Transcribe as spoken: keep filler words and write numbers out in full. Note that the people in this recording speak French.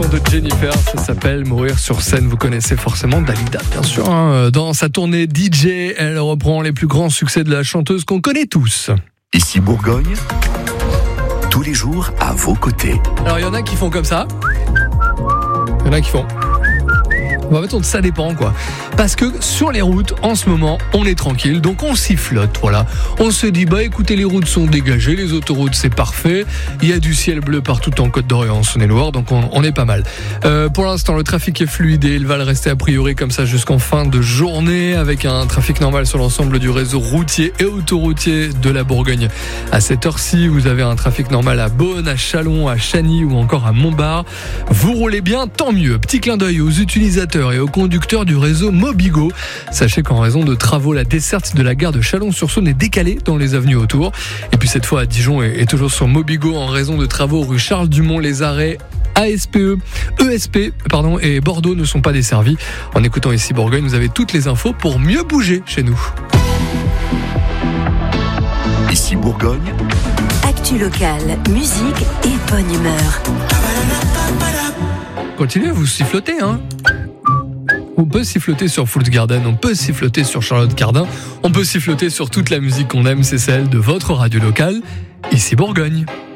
son de Jennifer, ça s'appelle Mourir sur scène. Vous connaissez forcément Dalida, bien sûr. Hein. Dans sa tournée D J, elle reprend les plus grands succès de la chanteuse qu'on connaît tous. Ici Bourgogne, tous les jours à vos côtés. Alors il y en a qui font comme ça. Il y en a qui font... En fait, ça dépend quoi. Parce que sur les routes, en ce moment, on est tranquille, donc on sifflote, voilà. On se dit, bah écoutez, les routes sont dégagées, les autoroutes c'est parfait, il y a du ciel bleu partout en Côte d'Or et en Saône-et-Loire, donc on, on est pas mal. Euh, pour l'instant, le trafic est fluide et il va le rester a priori comme ça jusqu'en fin de journée, avec un trafic normal sur l'ensemble du réseau routier et autoroutier de la Bourgogne. À cette heure-ci, vous avez un trafic normal à Beaune, à Châlons, à Chagny ou encore à Montbard. Vous roulez bien, tant mieux. Petit clin d'œil aux utilisateurs et aux conducteurs du réseau Mobigo. Sachez qu'en raison de travaux, la desserte de la gare de Chalon-sur-Saône est décalée dans les avenues autour. Et puis cette fois à Dijon et toujours sur Mobigo en raison de travaux rue Charles Dumont. Les arrêts A S P E, E S P pardon, et Bordeaux ne sont pas desservis. En écoutant ici Bourgogne, vous avez toutes les infos pour mieux bouger chez nous. Ici Bourgogne. Actu locale, musique et bonne humeur. Continuez à vous siffloter, hein. On peut siffloter sur Fools Garden, on peut siffloter sur Charlotte Cardin, on peut siffloter sur toute la musique qu'on aime, c'est celle de votre radio locale, ici Bourgogne.